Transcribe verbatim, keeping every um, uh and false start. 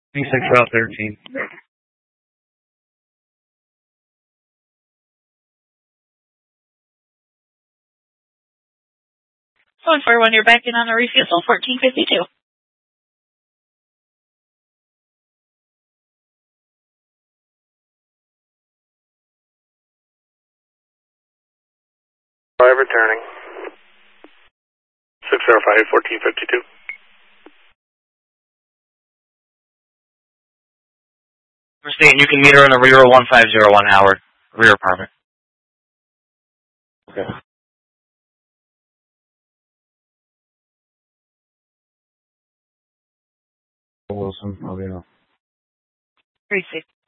twenty-six Route thirteen. Phone for when you're backing on a refusal, fourteen fifty-two. Five returning. six zero five, fourteen fifty-two. We're saying you can meet her in the rear one five zero one, Howard. Rear apartment. Okay. Wilson, I'll be on. three six.